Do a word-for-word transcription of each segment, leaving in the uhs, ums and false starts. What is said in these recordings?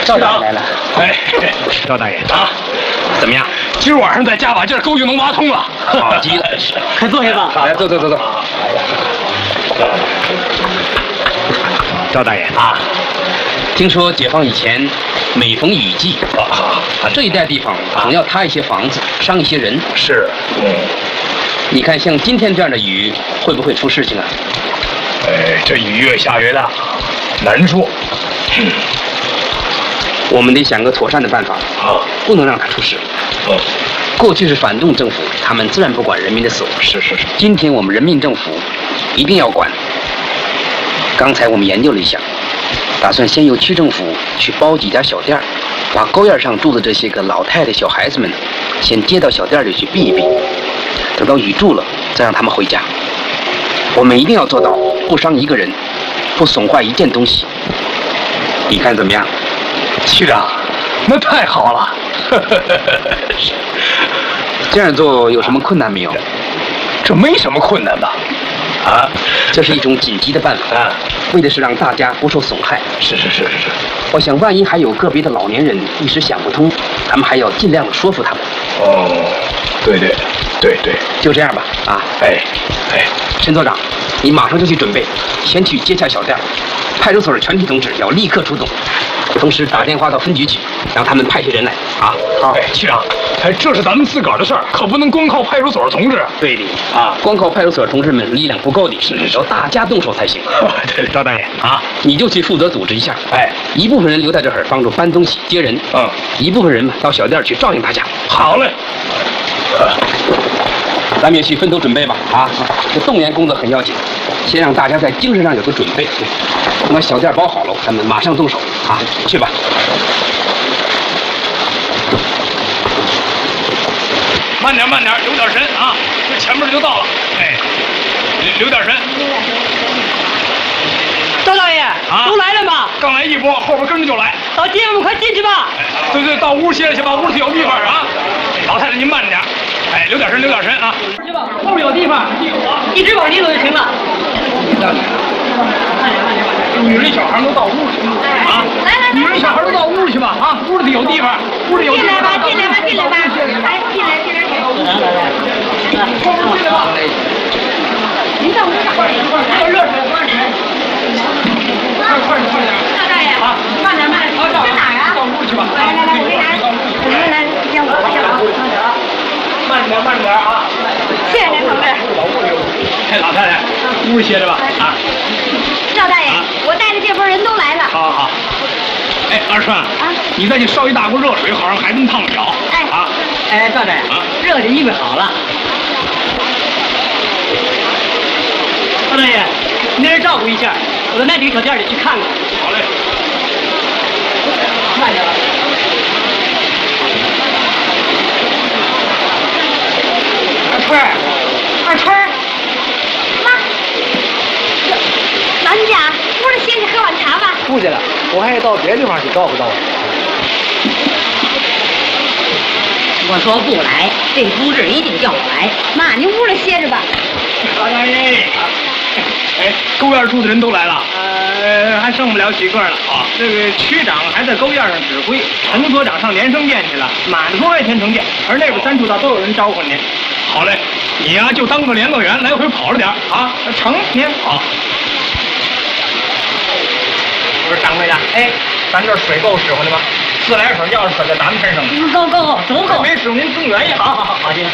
赵大爷来了。 哎， 赵大爷啊， 怎么样？ 今儿晚上再加把劲儿，沟就能挖通了。 好极了， 快坐下吧。 来，坐坐坐坐。赵大爷啊， 听说解放以前，每逢雨季啊， 这一带地方总要塌一些房子，伤一些人。 是，嗯。 你看，像今天这样的雨，会不会出事情啊？ 哎，这雨越下越大，难说。嗯， 我们得想个妥善的办法啊， 不能让它出事。 嗯， 过去是反动政府，他们自然不管人民的死活。 是是是。 今天我们人民政府一定要管。刚才我们研究了一下，打算先由区政府去包几家小店，把沟沿上住的这些个老太太、小孩子们，先接到小店里去避一避。等到雨住了，再让他们回家。我们一定要做到不伤一个人，不损坏一件东西。你看怎么样？ 区长，那太好了。 这样做有什么困难没有？ 这没什么困难吧？啊， 这是一种紧急的办法， 啊， 为的是让大家不受损害。 是是是是是。 我想，万一还有个别的老年人一时想不通，咱们还要尽量的说服他们。 哦，对对对对， 就这样吧。啊， 哎哎， 申所长，你马上就去准备，先去接洽小店，派出所的全体同志要立刻出动，同时打电话到分局去，让他们派些人来。啊， 好。哎，区长，哎，这是咱们自个儿的事儿，可不能光靠派出所同志。 对的啊， 光靠派出所同志们力量不够的， 是是是， 要大家动手才行。 对， 赵大爷啊，你就去负责组织一下。 哎， 一部分人留在这儿帮助搬东西、接人。 嗯， 一部分人嘛到小店去照应大家。 好嘞。 咱们也去分头准备吧。啊，这动员工作很要紧，先让大家在精神上有个准备。等把小店包好了，咱们马上动手。啊，去吧。 慢点慢点，留点神啊！这前面就到了。哎，留点神。 赵大爷， 啊， 都来了吗？ 刚来一波，后边跟着就来。 好，姐妹们快进去吧。 对对，到屋歇歇吧，屋里有地方啊。老太太您慢点，哎，留点神，留点神啊。 去吧，后面有地方，一直往里走就行了。 女人小孩都到屋去啊！ 来来来， 女人小孩都到屋去吧啊！屋里有地方，屋里有地方。 进来吧，进来吧，进来吧，来，进来，进来，来来来， 进来吧。 您到屋上，快点，快点，热水，快点， 快快点，快点。 赵大爷， 啊， 慢点，慢点，去哪儿啊？ 到屋去吧。 来来来，我给你拿，你们来，先我先我， 慢点，慢点啊！ 谢谢您，同志。 到屋里有。哎，老太太，屋里歇着吧啊。 赵大爷，我带着这波人都来了。 好好好。哎，二顺啊，你再去烧一大锅热水，好让孩子们烫脚。 哎啊， 哎，赵大爷，热水预备好了。赵大爷，您这照顾一下，我到那几个小店里去看看。 好嘞。 慢点。二春儿，二春儿，妈，老人家，屋里歇歇，喝碗茶吧。 不去了，我还得到别的地方去照顾照顾。 我说不来，这同志一定叫我来。妈，您屋里歇着吧。 老大爷，哎，沟院住的人都来了， 呃，还剩不了几个了啊。这个区长还在沟院上指挥，陈所长上连升店去了，满坡外天成店，而那边三处道都有人招呼您。 好嘞，你呀、啊、就当个联络员，来回跑着点啊。 成，您好。不是掌柜的，哎，咱这水够使唤的吗？自来水要是可在咱们身上呢。 够够足够。 没使您增援也好。好好好，行。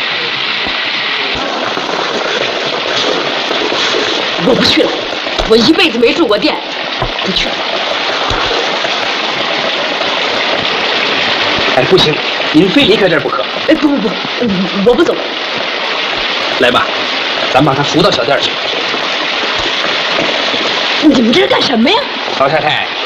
我不去了，我一辈子没住过店，不去了。 哎，不行，您非离开这儿不可。 哎，不不不，我不走。 来吧，咱把他扶到小店去。 你们这是干什么呀？ 老太太，